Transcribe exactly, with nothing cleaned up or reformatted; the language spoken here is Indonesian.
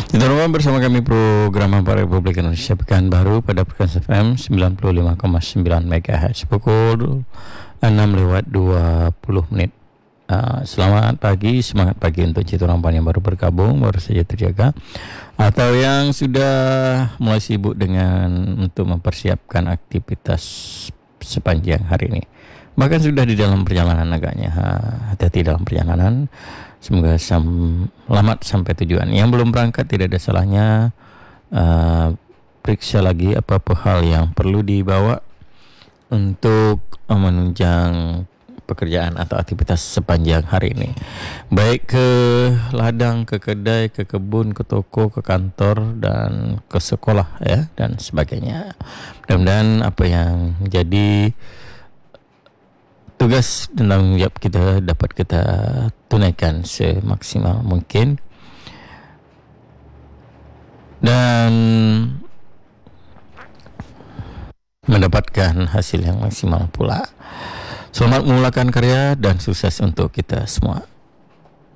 Diterima bersama kami program Apa Republik Indonesia Pekanbaru pada frekuensi F M sembilan puluh lima koma sembilan MHz pukul enam lewat dua puluh menit. Uh, selamat pagi, semangat pagi untuk Citurangpan yang baru bergabung, baru saja terjaga, atau yang sudah mulai sibuk dengan untuk mempersiapkan aktivitas sepanjang hari ini. Bahkan sudah di dalam perjalanan agaknya, ha, hati-hati dalam perjalanan. Semoga selamat sampai tujuan. Yang belum berangkat tidak ada salahnya uh, periksa lagi apa-apa hal yang perlu dibawa untuk uh, menunjang pekerjaan atau aktivitas sepanjang hari ini. Baik ke ladang, ke kedai, ke kebun, ke toko, ke kantor, dan ke sekolah ya, dan sebagainya. Mudah-mudahan apa yang jadi tugas dan tanggung jawab kita dapat kita tunaikan semaksimal mungkin dan mendapatkan hasil yang maksimal pula. Selamat memulakan karya dan sukses untuk kita semua.